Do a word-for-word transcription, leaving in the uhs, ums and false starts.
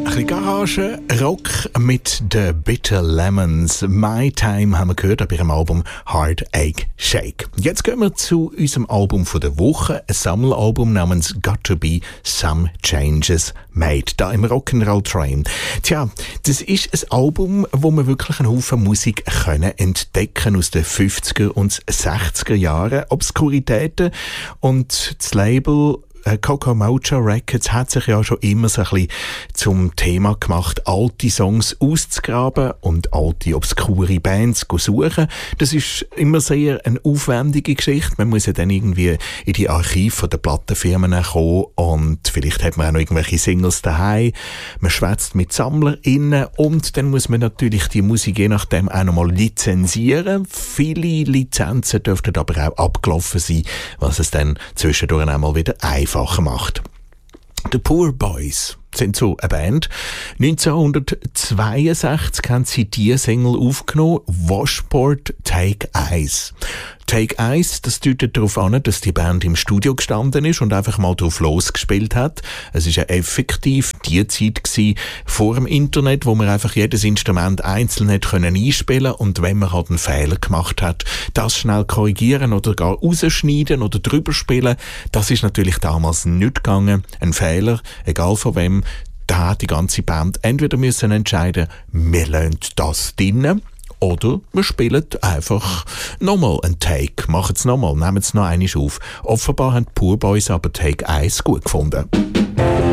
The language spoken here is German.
Ein bisschen Garage, Rock mit den Bitter Lemons. My Time haben wir gehört bei ihrem Album Heartache Shake. Jetzt gehen wir zu unserem Album von der Woche, ein Sammelalbum namens Got to Be Some Changes Made, da im Rock'n'Roll Train. Tja, das ist ein Album, wo wir wirklich einen Haufen Musik können entdecken aus den fünfziger und sechziger Jahren. Obskuritäten und das Label Coco Mocha Records hat sich ja schon immer so ein bisschen zum Thema gemacht, alte Songs auszugraben und alte, obskure Bands zu suchen. Das ist immer sehr eine aufwendige Geschichte. Man muss ja dann irgendwie in die Archive der Plattenfirmen kommen und vielleicht hat man auch noch irgendwelche Singles daheim. Man schwätzt mit SammlerInnen und dann muss man natürlich die Musik je nachdem auch noch mal lizenzieren. Viele Lizenzen dürften aber auch abgelaufen sein, was es dann zwischendurch einmal wieder einfacher macht. The Poor Boys sind so eine Band. neunzehnhundertzweiundsechzig haben sie die Single aufgenommen, Washboard Take Ice. Take Ice, das deutet darauf an, dass die Band im Studio gestanden ist und einfach mal drauf losgespielt hat. Es ist ja effektiv die Zeit gewesen, vor dem Internet, wo man einfach jedes Instrument einzeln hätte können einspielen und wenn man halt einen Fehler gemacht hat, das schnell korrigieren oder gar rausschneiden oder drüber spielen, das ist natürlich damals nicht gegangen. Ein Fehler, egal von wem, da hat die ganze Band entweder müssen entscheiden, wir lassen das drinnen, oder wir spielen einfach nochmal einen Take, machen es nochmal, nehmen es noch einmal auf. Offenbar haben die Poor Boys aber Take eins gut gefunden.